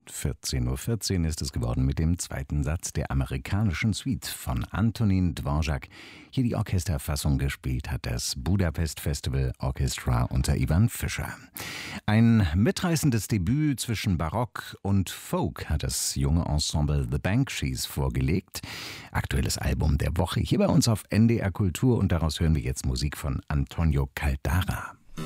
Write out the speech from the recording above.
14:14 Uhr ist es geworden mit dem zweiten Satz der amerikanischen Suite von Antonín Dvořák. Hier die Orchesterfassung gespielt hat das Budapest Festival Orchestra unter Ivan Fischer. Ein mitreißendes Debüt zwischen Barock und Folk hat das junge Ensemble The Banshees vorgelegt. Aktuelles Album der Woche hier bei uns auf NDR Kultur und daraus hören wir jetzt Musik von Antonio Caldara.